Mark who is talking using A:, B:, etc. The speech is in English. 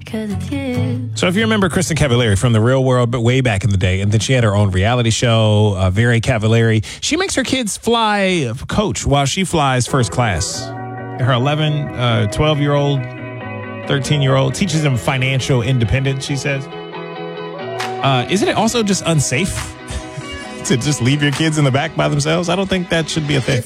A: 'cause it's you.
B: So if you remember Kristen Cavallari from The Real World, but way back in the day, and then she had her own reality show, Very Cavallari. She makes her kids fly coach while she flies first class. Her 11, 12-year-old, 13-year-old teaches them financial independence, she says. Isn't it also just unsafe to just leave your kids in the back by themselves? I don't think that should be a thing.